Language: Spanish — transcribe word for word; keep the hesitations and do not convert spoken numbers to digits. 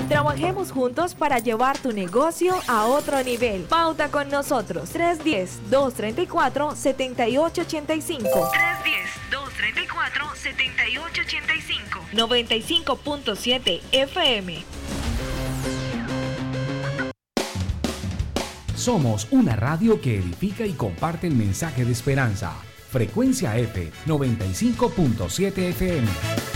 Trabajemos juntos para llevar tu negocio a otro nivel. Pauta con nosotros. tres uno cero, dos tres cuatro, siete ocho ocho cinco. tres uno cero, dos tres cuatro, siete ocho ocho cinco. noventa y cinco punto siete F M. Somos una radio que edifica y comparte el mensaje de esperanza. Frecuencia F noventa y cinco punto siete F M.